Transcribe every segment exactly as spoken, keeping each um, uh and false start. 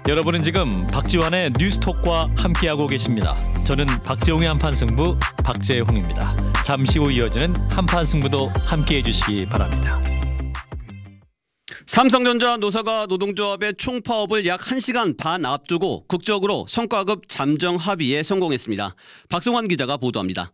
여러분은 지금 박지환의 뉴스톡과 함께하고 계십니다. 저는 박재홍의 한판승부 박재홍입니다. 잠시 후 이어지는 한판승부도 함께해 주시기 바랍니다. 삼성전자 노사가 노동조합의 총파업을 약 한 시간 반 앞두고 극적으로 성과급 잠정 합의에 성공했습니다. 박성환 기자가 보도합니다.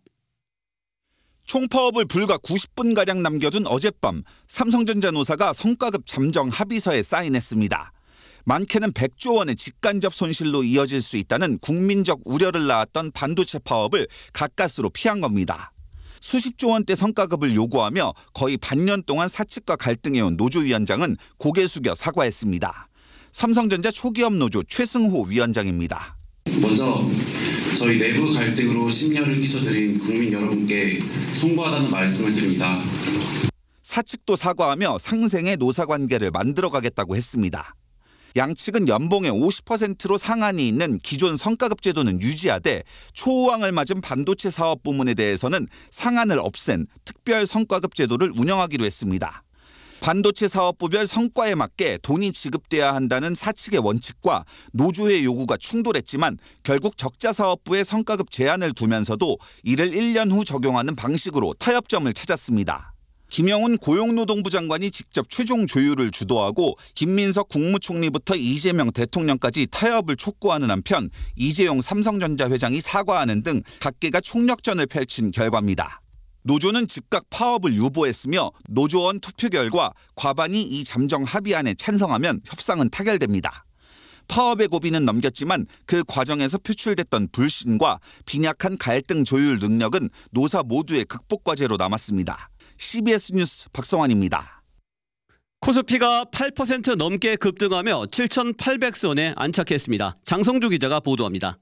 총파업을 불과 구십 분가량 남겨둔 어젯밤 삼성전자 노사가 성과급 잠정 합의서에 사인했습니다. 많게는 백조 원의 직간접 손실로 이어질 수 있다는 국민적 우려를 낳았던 반도체 파업을 가까스로 피한 겁니다. 수십조 원대 성과급을 요구하며 거의 반년 동안 사측과 갈등해온 노조위원장은 고개 숙여 사과했습니다. 삼성전자 초기업 노조 최승호 위원장입니다. 먼저 저희 내부 갈등으로 심려를 끼쳐드린 국민 여러분께 송구하다는 말씀을 드립니다. 사측도 사과하며 상생의 노사관계를 만들어가겠다고 했습니다. 양측은 연봉의 오십 퍼센트로 상한이 있는 기존 성과급 제도는 유지하되 초호황을 맞은 반도체 사업 부문에 대해서는 상한을 없앤 특별 성과급 제도를 운영하기로 했습니다. 반도체 사업부별 성과에 맞게 돈이 지급돼야 한다는 사측의 원칙과 노조의 요구가 충돌했지만 결국 적자 사업부의 성과급 제한을 두면서도 이를 일 년 후 적용하는 방식으로 타협점을 찾았습니다. 김영훈 고용노동부 장관이 직접 최종 조율을 주도하고 김민석 국무총리부터 이재명 대통령까지 타협을 촉구하는 한편 이재용 삼성전자 회장이 사과하는 등 각계가 총력전을 펼친 결과입니다. 노조는 즉각 파업을 유보했으며 노조원 투표 결과 과반이 이 잠정 합의안에 찬성하면 협상은 타결됩니다. 파업의 고비는 넘겼지만 그 과정에서 표출됐던 불신과 빈약한 갈등 조율 능력은 노사 모두의 극복 과제로 남았습니다. 씨비에스 뉴스 박성환입니다. 코스피가 팔 퍼센트 넘게 급등하며 칠천팔백 선에 안착했습니다. 장성주 기자가 보도합니다.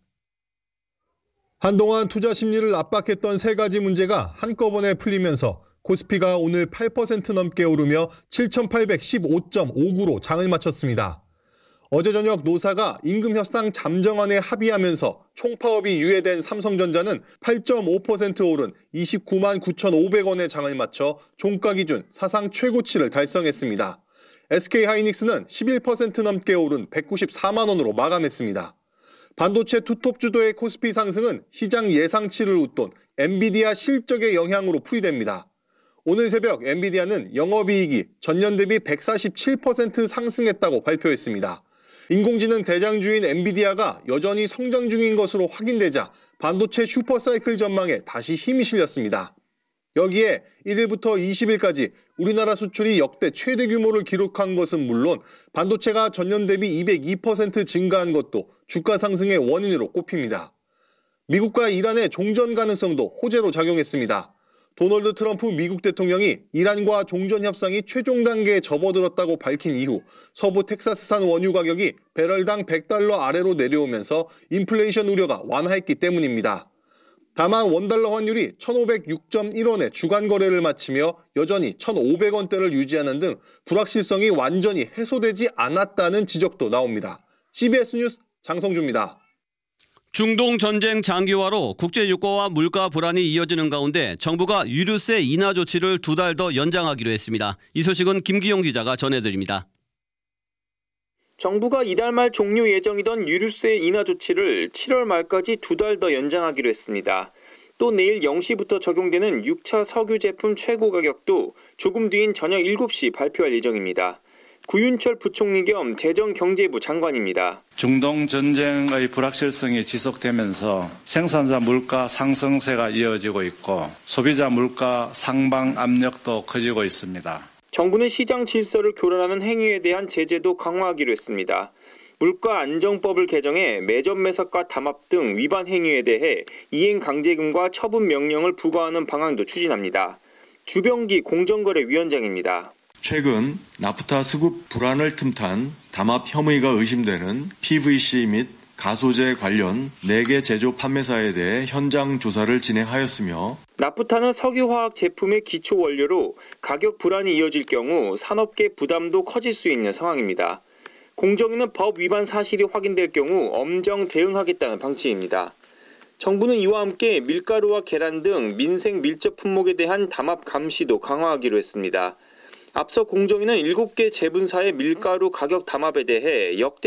한동안 투자 심리를 압박했던 세 가지 문제가 한꺼번에 풀리면서 코스피가 오늘 팔 퍼센트 넘게 오르며 칠천팔백십오 점 오구로 장을 마쳤습니다. 어제 저녁 노사가 임금 협상 잠정안에 합의하면서 총파업이 유예된 삼성전자는 팔 점 오 퍼센트 오른 이십구만 구천오백 원의 장을 마쳐 종가 기준 사상 최고치를 달성했습니다. 에스케이하이닉스는 십일 퍼센트 넘게 오른 백구십사만 원으로 마감했습니다. 반도체 투톱 주도의 코스피 상승은 시장 예상치를 웃돈 엔비디아 실적의 영향으로 풀이됩니다. 오늘 새벽 엔비디아는 영업이익이 전년 대비 백사십칠 퍼센트 상승했다고 발표했습니다. 인공지능 대장주인 엔비디아가 여전히 성장 중인 것으로 확인되자 반도체 슈퍼사이클 전망에 다시 힘이 실렸습니다. 여기에 일 일부터 이십 일까지 우리나라 수출이 역대 최대 규모를 기록한 것은 물론 반도체가 전년 대비 이백이 퍼센트 증가한 것도 주가 상승의 원인으로 꼽힙니다. 미국과 이란의 종전 가능성도 호재로 작용했습니다. 도널드 트럼프 미국 대통령이 이란과 종전 협상이 최종 단계에 접어들었다고 밝힌 이후 서부 텍사스산 원유 가격이 배럴당 백 달러 아래로 내려오면서 인플레이션 우려가 완화했기 때문입니다. 다만 원달러 환율이 천오백육 점 일 원에 주간 거래를 마치며 여전히 천오백 원대를 유지하는 등 불확실성이 완전히 해소되지 않았다는 지적도 나옵니다. 씨비에스 뉴스 장성주입니다. 중동 전쟁 장기화로 국제 유가와 물가 불안이 이어지는 가운데 정부가 유류세 인하 조치를 두 달 더 연장하기로 했습니다. 이 소식은 김기용 기자가 전해드립니다. 정부가 이달 말 종료 예정이던 유류세 인하 조치를 칠월 말까지 두 달 더 연장하기로 했습니다. 또 내일 영 시부터 적용되는 육 차 석유 제품 최고 가격도 조금 뒤인 저녁 일곱 시 발표할 예정입니다. 구윤철 부총리 겸 재정경제부 장관입니다. 중동 전쟁의 불확실성이 지속되면서 생산자 물가 상승세가 이어지고 있고 소비자 물가 상방 압력도 커지고 있습니다. 정부는 시장 질서를 교란하는 행위에 대한 제재도 강화하기로 했습니다. 물가 안정법을 개정해 매점 매석과 담합 등 위반 행위에 대해 이행 강제금과 처분 명령을 부과하는 방안도 추진합니다. 주병기 공정거래위원장입니다. 최근 나프타 수급 불안을 틈탄 담합 혐의가 의심되는 피브이씨 및 가소제 관련 네 개 제조 판매사에 대해 현장 조사를 진행하였으며 나프타는 석유화학 제품의 기초 원료로 가격 불안이 이어질 경우 산업계 부담도 커질 수 있는 상황입니다. 공정위는 법 위반 사실이 확인될 경우 엄정 대응하겠다는 방침입니다. 정부는 이와 함께 밀가루와 계란 등 민생 밀접 품목에 대한 담합 감시도 강화하기로 했습니다. 앞서 공정위는 일곱 개 제분사의 밀가루 가격 담합에 대해 역대